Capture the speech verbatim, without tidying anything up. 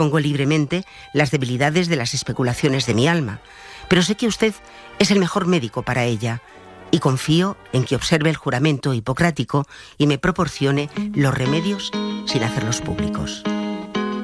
Pongo libremente las debilidades de las especulaciones de mi alma, pero sé que usted es el mejor médico para ella y confío en que observe el juramento hipocrático y me proporcione los remedios sin hacerlos públicos.